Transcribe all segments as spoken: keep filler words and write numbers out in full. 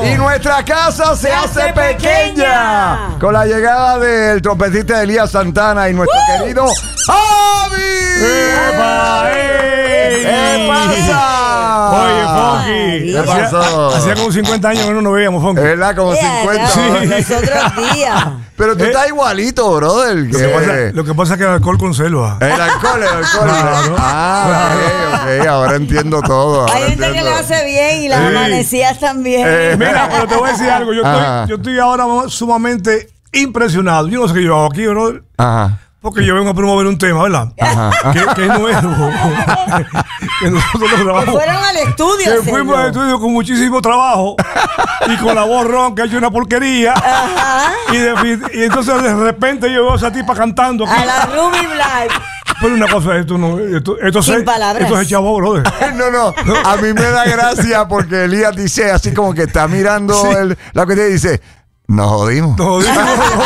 Y nuestra casa se, se hace, hace pequeña. pequeña con la llegada del trompetista Elías Santana y nuestro ¡Uh! querido Javi. ¡Epa! ¡Ey! ¿Qué pasa? Oye, Funky. ¿Qué pasó? Hacía como cincuenta años que no nos veíamos, Funky. ¿Verdad? Como yeah, cincuenta. Sí. Los otros días. Pero tú ¿Eh? estás igualito, brother. Lo que, pasa, lo que pasa es que el alcohol conserva. El alcohol, el alcohol. Claro. Ah, ok, ok. Ahora entiendo todo. Ahora Hay gente entiendo. que lo hace bien y las sí. amanecías también. Eh, mira, pero te voy a decir algo. Yo estoy, yo estoy ahora sumamente impresionado. Yo no sé qué yo hago aquí, brother. Ajá. Porque yo vengo a promover un tema, ¿verdad? Ajá. Que, que es nuevo. Que nosotros lo grabamos. Que fueron al estudio. Que fuimos al estudio con muchísimo trabajo. Y con la voz ronca, que ha hecho una porquería. Ajá. Y, de, y entonces de repente yo veo a esa tipa cantando. Aquí. A la Ruby Black. Pero una cosa, esto no. Esto, esto Sin se, palabras. Esto es chavo, brother. No, no. A mí me da gracia porque Elías dice así como que está mirando sí. el, la que te dice. Nos jodimos. Nos jodimos.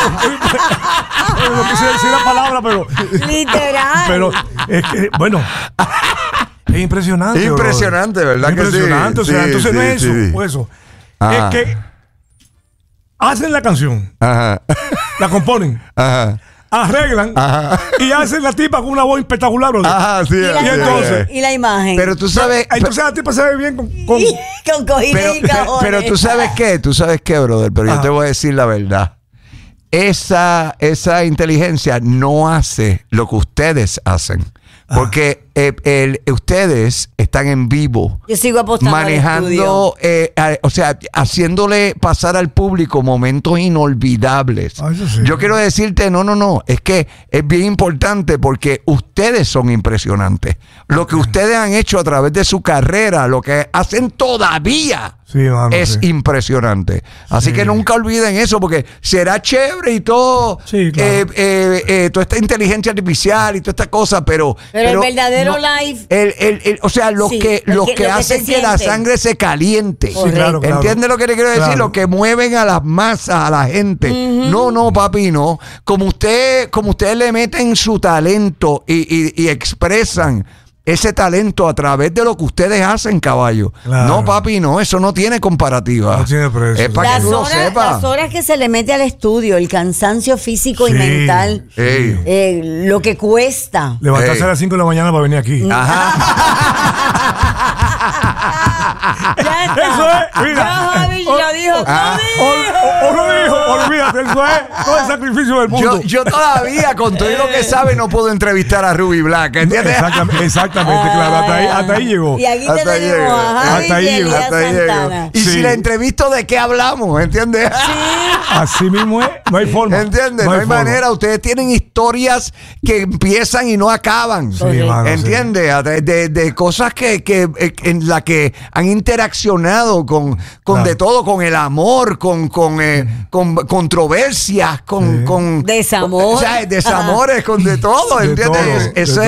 No quise decir la palabra, pero. Literal. Pero es que, bueno. Es impresionante. Impresionante, bro. ¿Verdad? Impresionante. Que sí? O sea, sí, entonces sí, no es eso. sí. O eso. Es que hacen la canción. Ajá. La componen. Ajá. Arreglan. Ajá. Y hacen la tipa con una voz espectacular, bro. Ajá, sí. Y, la, y entonces. Y la imagen. Pero tú sabes. Entonces la tipa se ve bien con. Con, con cojines y cajones. Pero tú sabes qué. Tú sabes qué, brother. Pero Ajá. yo te voy a decir la verdad. Esa, esa inteligencia no hace lo que ustedes hacen. Porque eh, el, ustedes están en vivo. Yo sigo apostando manejando, eh, a, o sea, haciéndole pasar al público momentos inolvidables. Ah, sí. Yo quiero decirte, no, no, no, es que es bien importante porque ustedes son impresionantes. Lo que ustedes han hecho a través de su carrera, lo que hacen todavía. Sí, mano, es sí. impresionante. Así sí. que nunca olviden eso, porque será chévere y todo, sí, claro. eh, eh, eh, toda esta inteligencia artificial y toda esta cosa, pero... Pero, pero el verdadero no, live... El, el, el, o sea, los sí, que, los que, que, lo hacen que, que la sangre se caliente. Sí, claro, claro. ¿Entiendes lo que te quiero decir? Claro. Los que mueven a las masas, a la gente. Uh-huh. No, no, papi, no. Como usted, como ustedes le meten su talento y, y, y expresan ese talento a través de lo que ustedes hacen, caballo. Claro. No, papi, no, eso no tiene comparativa. No tiene precio. Es para las que tú horas, lo sepas. Las horas que se le mete al estudio, el cansancio físico sí. y mental, eh, lo que cuesta. Levantarse Ey. a las cinco de la mañana para venir aquí. Ajá. Ya está. Eso es, mira. Ya Javi lo dijo. Ah. O lo dijo, olvídate, eso es todo el sacrificio del mundo. Yo, yo todavía, con todo lo que sabe, no puedo entrevistar a Ruby Black, ¿entiendes? Exactamente, exactamente ah, claro, hasta ahí, hasta ahí llegó. Y aquí hasta te tenemos a Javi hasta ahí y llegó, hasta ahí llegó. Y sí. si la entrevisto, ¿de qué hablamos? ¿Entiendes? Sí. Así mismo es, no hay forma. ¿Entiendes? No, no hay, hay manera. Ustedes tienen historias que empiezan y no acaban. Sí, mano, ¿entiendes? Sí. De, de, de cosas que, que en la que han interaccionado con, con claro. de todo, con el amor, con, con, eh, con controversias, con, sí. con desamor. Con, o sea, desamores, con de todo, de ¿entiendes? Todo, Ese